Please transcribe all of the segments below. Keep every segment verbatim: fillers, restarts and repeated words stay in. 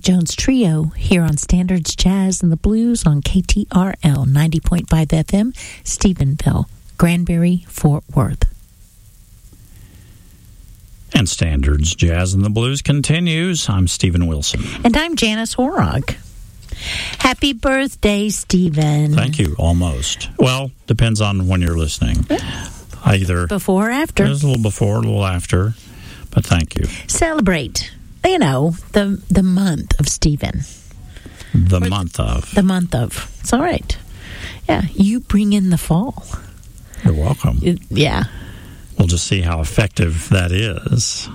Jones Trio here on Standards Jazz and the Blues on K T R L ninety point five F M, Stephenville, Granbury, Fort Worth. And Standards Jazz and the Blues continues. I'm Stephen Wilson. And I'm Janice Horrog. Happy birthday, Stephen. Thank you, almost. Well, depends on when you're listening. Either before or after. It was a little before, a little after, but thank you. Celebrate, you know, the the month of Stephen. The or month of. The month of. It's all right. Yeah, you bring in the fall. You're welcome. It, yeah. We'll just see how effective that is.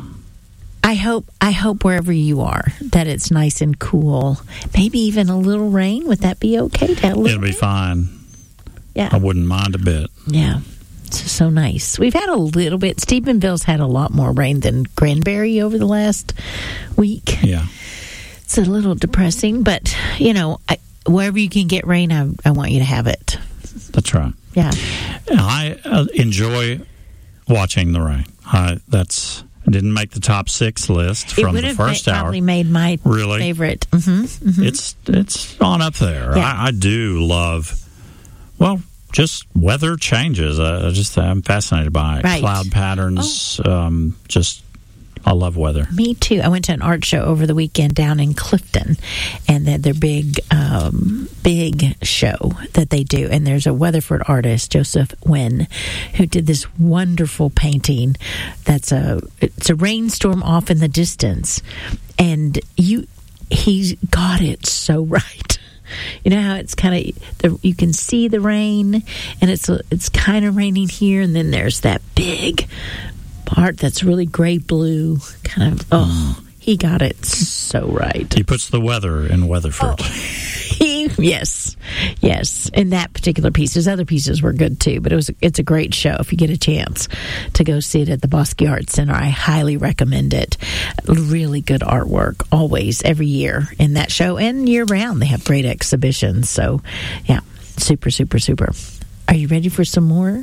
I hope I hope wherever you are that it's nice and cool. Maybe even a little rain. Would that be okay? To have a It'll be rain? fine. Yeah. I wouldn't mind a bit. Yeah. It's so nice. We've had a little bit. Stephenville's had a lot more rain than Granbury over the last week. Yeah. It's a little depressing, but, you know, I, wherever you can get rain, I, I want you to have it. That's right. Yeah. I uh, enjoy watching the rain. I, that's didn't make the top six list from the first ma- hour. It probably made my really? favorite. Mm-hmm, mm-hmm. It's it's on up there. Yeah. I, I do love, well, just weather changes. I, I just I'm fascinated by it. Right. Cloud patterns. Oh. Um, just I love weather. Me too. I went to an art show over the weekend down in Clifton, and they had their big, um, big show that they do. And there's a Weatherford artist, Joseph Wynn, who did this wonderful painting. That's a it's a rainstorm off in the distance, and you he got it so right. You know how it's kind of you can see the rain, and it's it's kind of raining here, and then there's that big part that's really gray blue, kind of. Oh, he got it so right. He puts the weather in Weatherford. Oh. He, yes, yes. In that particular piece, his other pieces were good too. But it was it's a great show. If you get a chance to go see it at the Bosque Art Center, I highly recommend it. Really good artwork, always, every year in that show and year round. They have great exhibitions. So, yeah, super, super, super. Are you ready for some more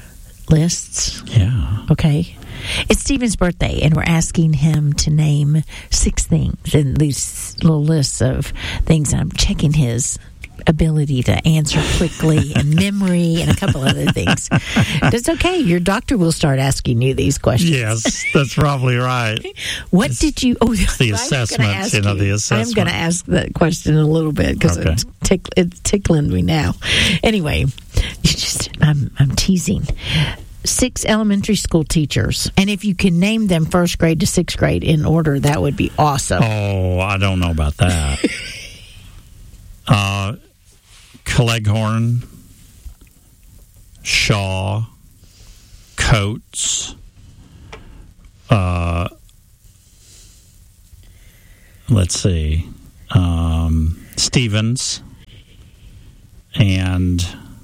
lists? Yeah. Okay. It's Stephen's birthday, and we're asking him to name six things in these little lists of things. I'm checking his ability to answer quickly and memory and a couple other things. That's okay. Your doctor will start asking you these questions. Yes, that's probably right. What it's, did you... Oh, the assessment, you know, the assessment. I'm going to ask that question in a little bit because okay. it's, tick, it's tickling me now. Anyway, you just I'm, I'm teasing. Six elementary school teachers. And if you can name them first grade to sixth grade in order, that would be awesome. Oh, I don't know about that. uh, Cleghorn, Shaw, Coates, uh, let's see, um, Stevens, and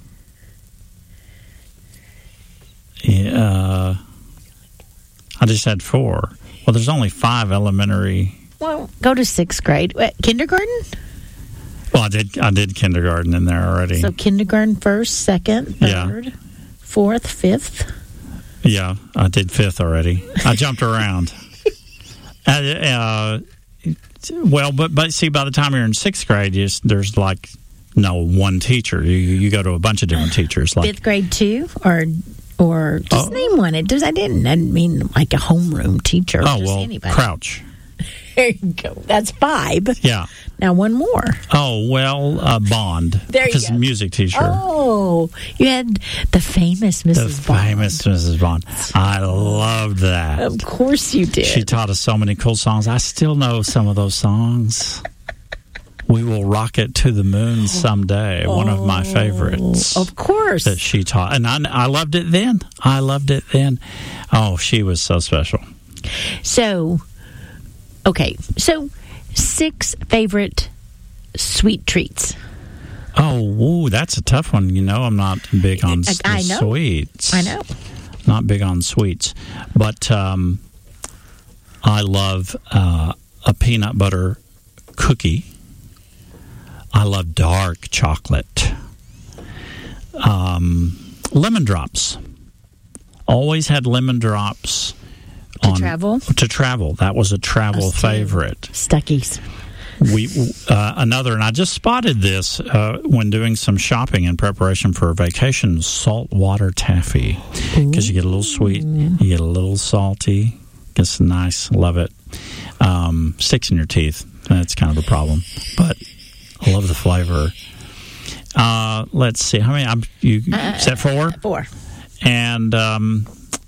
uh, I just had four. Well, there's only five elementary. Well, go to sixth grade. What, kindergarten? Well, I did. I did kindergarten in there already. So kindergarten first, second, third, yeah. fourth, fifth. Yeah, I did fifth already. I jumped around. uh, uh, well, but but see, by the time you're in sixth grade, you just, there's like no one teacher. You you go to a bunch of different teachers. Like fifth grade too, or or just oh. name one. It does. I didn't. I didn't mean like a homeroom teacher. Oh just well, anybody. Crouch. There you go. That's five. Yeah. Now one more. Oh, well, uh, Bond. There you Because go. music teacher. Oh, you had the famous Missus The Bond. famous Missus Bond. I loved that. Of course you did. She taught us so many cool songs. I still know some of those songs. We Will Rock It to the Moon Someday. Oh, one of my favorites. Of course. That she taught. And I, I loved it then. I loved it then. Oh, she was so special. So... Okay, so six favorite sweet treats. Oh, ooh, that's a tough one. You know, I'm not big on I, I know. sweets. I know. Not big on sweets. But um, I love uh, a peanut butter cookie. I love dark chocolate. Um, lemon drops. Always had lemon drops. To on, travel? To travel. That was a travel Us favorite. Stuckies. we uh, another, and I just spotted this uh, when doing some shopping in preparation for a vacation: saltwater taffy, because you get a little sweet, you get a little salty. It's nice, love it. Um, sticks in your teeth. That's kind of the problem, but I love the flavor. Uh, let's see, how many? I'm, you uh, said four. Four. And um,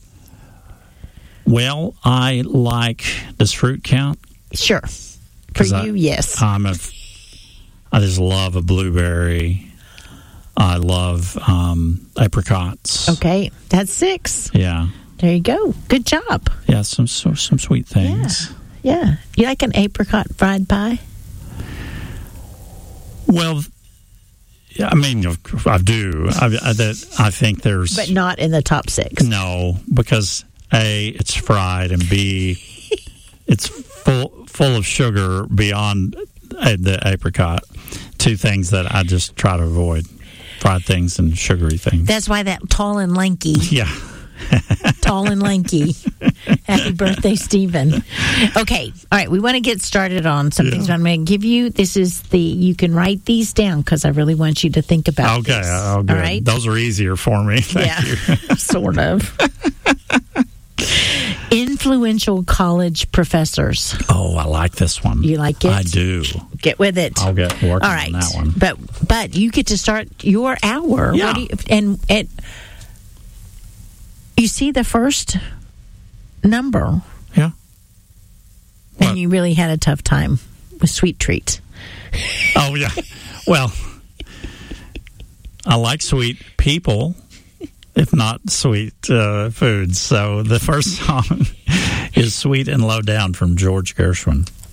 well, I like. Does fruit count? Sure. For you, I, yes. I'm a, I just love a blueberry. I love um, apricots. Okay, that's six. Yeah. There you go. Good job. Yeah, some some, some sweet things. Yeah. yeah. You like an apricot fried pie? Well, yeah, I mean, I do. I, I, that, I think there's... But not in the top six. No, because A, it's fried, and B, it's full full of sugar beyond uh, the apricot. Two things that I just try to avoid: fried things and sugary things. That's why that tall and lanky. Yeah. Tall and lanky. Happy birthday, Stephen. Okay. All right. We want to get started on some yeah. things. I'm going to give you. This is the. You can write these down because I really want you to think about. Okay. This. Oh, good. All right. Those are easier for me. Thank yeah. you. Sort of. Influential college professors. Oh, I like this one. You like it? I do. Get with it. I'll get working All right. on that one. But but you get to start your hour. Yeah. What do you, and it. You see the first number. Yeah. And What? you really had a tough time with sweet treats. Oh, yeah. Well, I like sweet people, if not sweet uh, foods. So the first song is Sweet and Low Down from George Gershwin.